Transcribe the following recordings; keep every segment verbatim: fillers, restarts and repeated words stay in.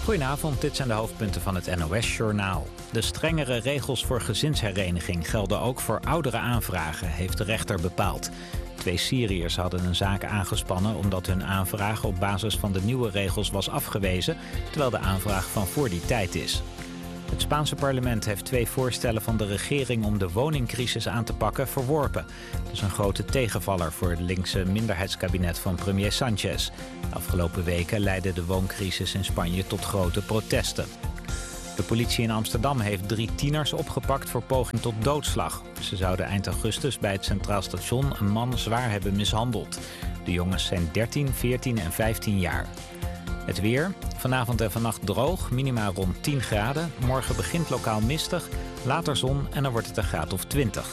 Goedenavond, dit zijn de hoofdpunten van het N O S-journaal. De strengere regels voor gezinshereniging gelden ook voor oudere aanvragen, heeft de rechter bepaald. Twee Syriërs hadden een zaak aangespannen omdat hun aanvraag op basis van de nieuwe regels was afgewezen, terwijl de aanvraag van voor die tijd is. Het Spaanse parlement heeft twee voorstellen van de regering om de woningcrisis aan te pakken verworpen. Dat is een grote tegenvaller voor het linkse minderheidskabinet van premier Sánchez. De afgelopen weken leidde de wooncrisis in Spanje tot grote protesten. De politie in Amsterdam heeft drie tieners opgepakt voor poging tot doodslag. Ze zouden eind augustus bij het Centraal Station een man zwaar hebben mishandeld. De jongens zijn dertien, veertien en vijftien jaar. Het weer. Vanavond en vannacht droog, minima rond tien graden. Morgen begint lokaal mistig, later zon en dan wordt het een graad of twintig.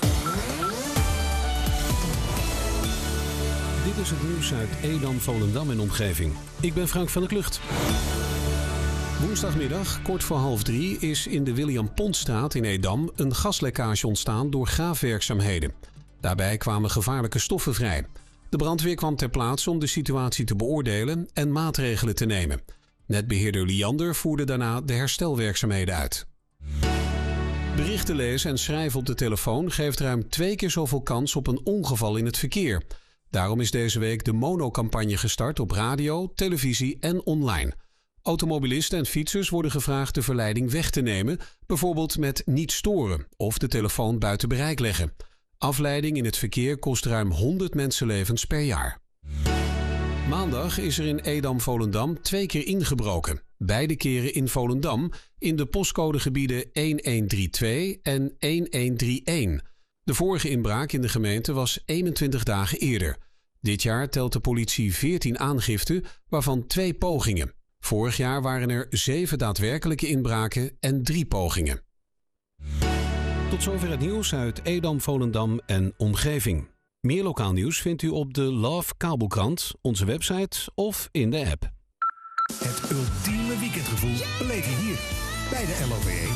Dit is het nieuws uit Edam, Volendam en omgeving. Ik ben Frank van der Klucht. Woensdagmiddag, kort voor half drie, is in de William Pontstraat in Edam een gaslekkage ontstaan door graafwerkzaamheden. Daarbij kwamen gevaarlijke stoffen vrij. De brandweer kwam ter plaatse om de situatie te beoordelen en maatregelen te nemen. Netbeheerder Liander voerde daarna de herstelwerkzaamheden uit. Berichten lezen en schrijven op de telefoon geeft ruim twee keer zoveel kans op een ongeval in het verkeer. Daarom is deze week de Mono-campagne gestart op radio, televisie en online. Automobilisten en fietsers worden gevraagd de verleiding weg te nemen, bijvoorbeeld met niet storen of de telefoon buiten bereik leggen. Afleiding in het verkeer kost ruim honderd mensenlevens per jaar. Maandag is er in Edam-Volendam twee keer ingebroken. Beide keren in Volendam in de postcodegebieden een een drie twee en een een drie een. De vorige inbraak in de gemeente was eenentwintig dagen eerder. Dit jaar telt de politie veertien aangiften, waarvan twee pogingen. Vorig jaar waren er zeven daadwerkelijke inbraken en drie pogingen. Tot zover het nieuws uit Edam, Volendam en omgeving. Meer lokaal nieuws vindt u op de Love Kabelkrant, onze website of in de app. Het ultieme weekendgevoel beleef je hier bij de L O V E.